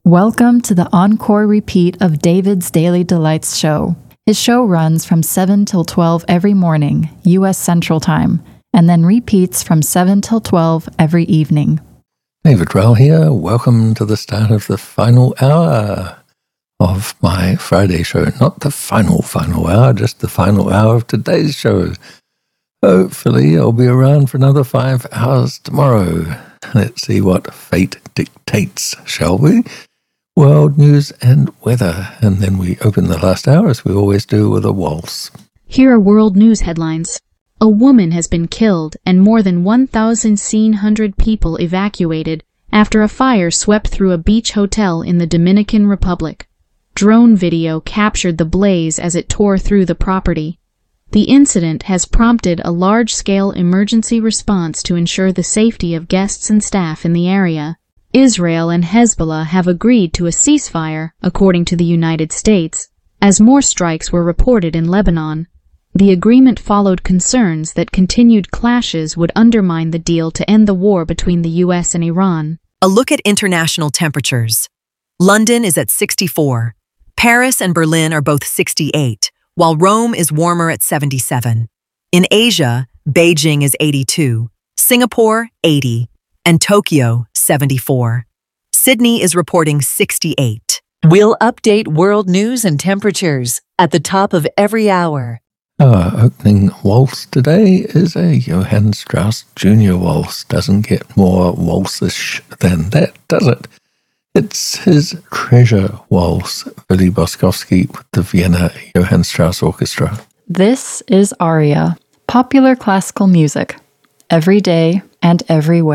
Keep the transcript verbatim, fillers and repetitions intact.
Welcome to the encore repeat of David's Daily Delights show. His show runs from seven till twelve every morning, U S Central Time, and then repeats from seven till twelve every evening. David Rowell here. Welcome to the start of the final hour of my Friday show. Not the final, final hour, just the final hour of today's show. Hopefully I'll be around for another five hours tomorrow. Let's see what fate dictates, shall we? World news and weather, and then we open the last hour, as we always do, with a waltz. Here are world news headlines. A woman has been killed and more than one thousand seven hundred people evacuated after a fire swept through a beach hotel in the Dominican Republic. Drone video captured the blaze as it tore through the property. The incident has prompted a large-scale emergency response to ensure the safety of guests and staff in the area. Israel and Hezbollah have agreed to a ceasefire, according to the United States, as more strikes were reported in Lebanon. The agreement followed concerns that continued clashes would undermine the deal to end the war between the U S and Iran. A look at international temperatures. London is at sixty-four. Paris and Berlin are both sixty-eight, while Rome is warmer at seventy-seven. In Asia, Beijing is eighty-two, Singapore, eighty, and Tokyo, seventy-four. Sydney is reporting sixty-eight. We'll update world news and temperatures at the top of every hour. Our opening waltz today is a Johann Strauss Junior waltz. Doesn't get more waltzish than that, does it? It's his treasure waltz, Willy Boskowski with the Vienna Johann Strauss Orchestra. This is Aria, popular classical music, every day and everywhere.